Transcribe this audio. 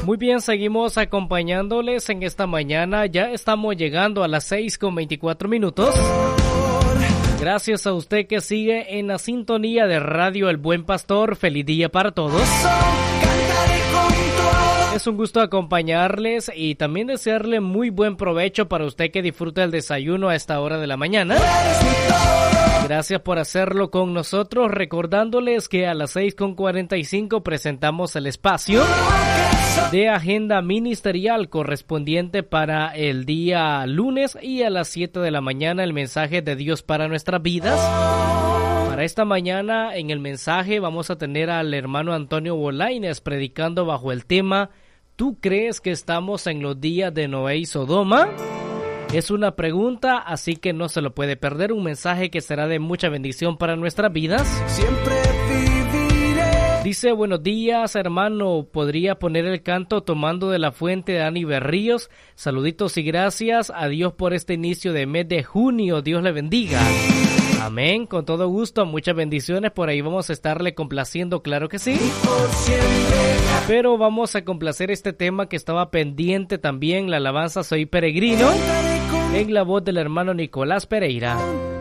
Muy bien, seguimos acompañándoles en esta mañana. Ya estamos llegando a las 6:24. Gracias a usted que sigue en la sintonía de Radio El Buen Pastor. Feliz día para todos. Es un gusto acompañarles y también desearle muy buen provecho para usted que disfruta el desayuno a esta hora de la mañana. Gracias por hacerlo con nosotros, recordándoles que a las 6:45 presentamos el espacio de agenda ministerial correspondiente para el día lunes, y a las 7 de la mañana el mensaje de Dios para nuestras vidas. Para esta mañana en el mensaje vamos a tener al hermano Antonio Bolaines predicando bajo el tema ¿Tú crees que estamos en los días de Noé y Sodoma? Es una pregunta, así que no se lo puede perder. Un mensaje que será de mucha bendición para nuestras vidas. Siempre viviré. Dice, buenos días, hermano. ¿Podría poner el canto Tomando de la Fuente de Dani Berríos? Saluditos y gracias a Dios por este inicio de mes de junio. Dios le bendiga. Amén, con todo gusto, muchas bendiciones. Por ahí vamos a estarle complaciendo, claro que sí. Pero vamos a complacer este tema que estaba pendiente también, la alabanza Soy Peregrino, en la voz del hermano Nicolás Pereira.